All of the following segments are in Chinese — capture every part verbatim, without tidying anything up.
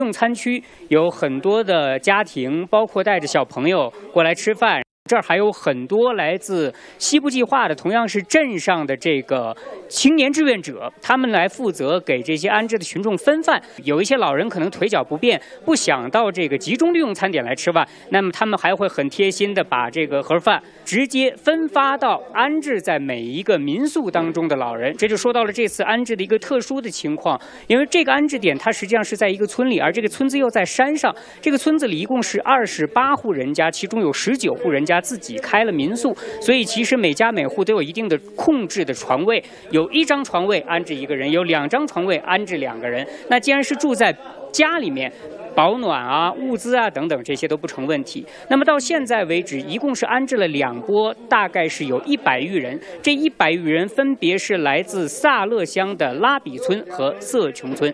用餐区有很多的家庭，包括带着小朋友过来吃饭。这儿还有很多来自西部计划的，同样是镇上的这个青年志愿者，他们来负责给这些安置的群众分饭。有一些老人可能腿脚不便，不想到这个集中利用餐点来吃饭，那么他们还会很贴心的把这个盒饭直接分发到安置在每一个民宿当中的老人。这就说到了这次安置的一个特殊的情况，因为这个安置点它实际上是在一个村里，而这个村子又在山上。这个村子里一共是二十八户人家，其中有十九户人家自己开了民宿，所以其实每家每户都有一定的控制的床位，有一张床位安置一个人，有两张床位安置两个人。那既然是住在家里面，保暖啊、物资啊等等这些都不成问题。那么到现在为止，一共是安置了两波，大概是有一百余人。这一百余人分别是来自萨勒乡的拉比村和色琼村。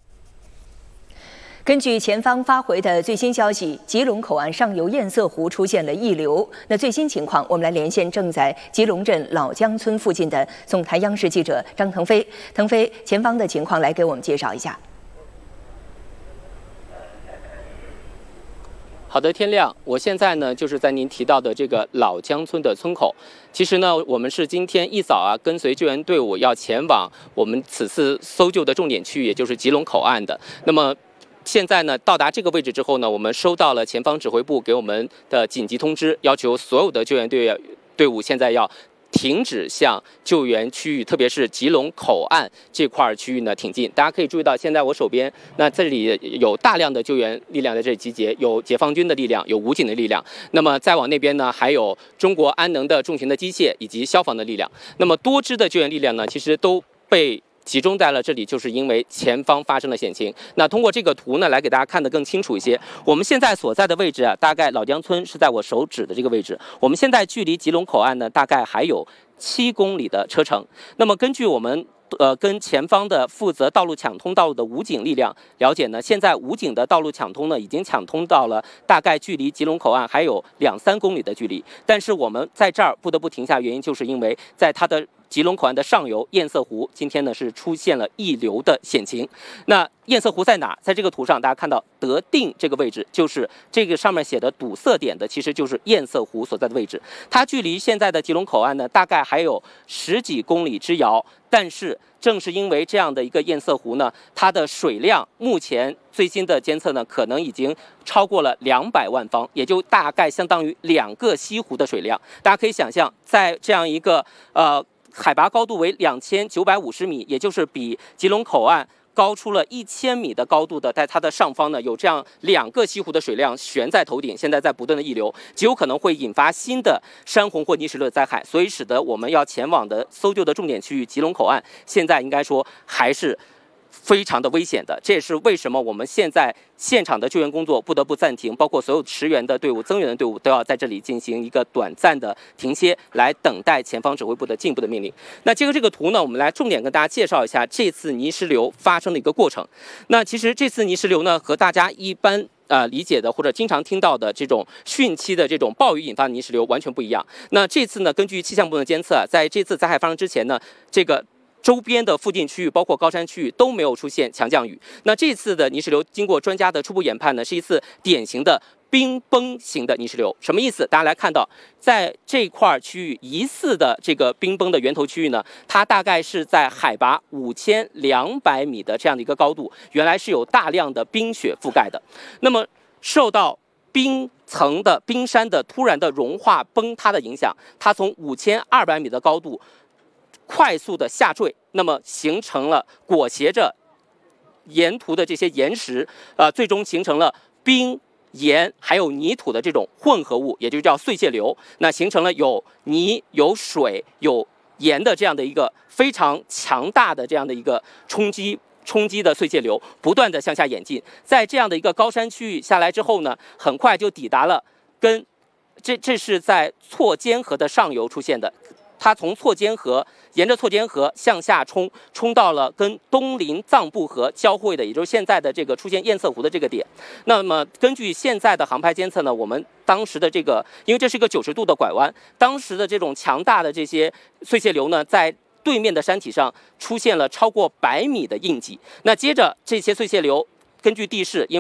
根据前方发回的最新消息，吉隆口岸上游堰塞湖出现了溢流。那最新情况，我们来连线正在吉隆镇老江村附近的总台央视记者张腾飞。腾飞，前方的情况来给我们介绍一下。 好的，天亮，我现在呢就是在您提到的这个老江村的村口。其实呢，我们是今天一早啊，跟随救援队伍要前往我们此次搜救的重点区域，也就是吉隆口岸的。那么现在呢，到达这个位置之后呢，我们收到了前方指挥部给我们的紧急通知，要求所有的救援队队伍现在要停止向救援区域，特别是吉隆口岸这块区域呢挺进。大家可以注意到，现在我手边那这里有大量的救援力量在这里集结，有解放军的力量，有武警的力量。那么再往那边呢，还有中国安能的重型的机械以及消防的力量。那么多支的救援力量呢，其实都被集中在了这里，就是因为前方发生了险情。那通过这个图呢，来给大家看得更清楚一些。我们现在所在的位置啊，大概老江村是在我手指的这个位置。我们现在距离吉隆口岸呢，大概还有七公里的车程。那么根据我们呃跟前方的负责道路抢通道路的武警力量了解呢，现在武警的道路抢通呢，已经抢通到了大概距离吉隆口岸还有两三公里的距离。但是我们在这儿不得不停下，原因就是因为在它的吉隆口岸的上游堰塞湖，今天呢是出现了溢流的险情。那堰塞湖在哪？在这个图上，大家看到德定这个位置，就是这个上面写的堵塞点的，其实就是堰塞湖所在的位置。它距离现在的吉隆口岸呢，大概还有十几公里之遥。但是正是因为这样的一个堰塞湖呢，它的水量目前最新的监测呢，可能已经超过了两百万方，也就大概相当于两个西湖的水量。大家可以想象，在这样一个呃。海拔高度为两千九百五十米，也就是比吉隆口岸高出了一千米的高度的，在它的上方呢，有这样两个西湖的水量悬在头顶，现在在不断的溢流，极有可能会引发新的山洪或泥石流的灾害，所以使得我们要前往的搜救的重点区域吉隆口岸，现在应该说还是非常的危险的。这也是为什么我们现在现场的救援工作不得不暂停，包括所有驰援的队伍、增援的队伍都要在这里进行一个短暂的停歇，来等待前方指挥部的进一步的命令。那接着这个图呢，我们来重点跟大家介绍一下这次泥石流发生的一个过程。那其实这次泥石流呢，和大家一般呃理解的或者经常听到的这种汛期的这种暴雨引发的泥石流完全不一样。那这次呢，根据气象部门的监测，在这次灾害发生之前呢，这个周边的附近区域，包括高山区域都没有出现强降雨。那这次的泥石流，经过专家的初步研判呢，是一次典型的冰崩型的泥石流。什么意思？大家来看到，在这块区域疑似的这个冰崩的源头区域呢，它大概是在海拔五千两百米的这样的一个高度，原来是有大量的冰雪覆盖的。那么受到冰层的冰山的突然的融化崩塌的影响，它从五千二百米的高度快速的下坠，那么形成了裹挟着沿途的这些岩石，呃，最终形成了冰、盐还有泥土的这种混合物，也就叫碎屑流。那形成了有泥、有水、有盐的这样的一个非常强大的这样的一个冲击。冲击的碎屑流不断的向下演进，在这样的一个高山区域下来之后呢，很快就抵达了跟这这是在错间河的上游出现的。它从错间河沿着错间河向下冲，冲到了跟东林藏布河交汇的，也就是现在的这个出现堰塞湖的这个点。那么根据现在的航拍监测呢，我们当时的这个，因为这是一个九十度的拐弯，当时的这种强大的这些碎屑流呢，在对面的山体上出现了超过百米的印记。那接着这些碎屑流根据地势，因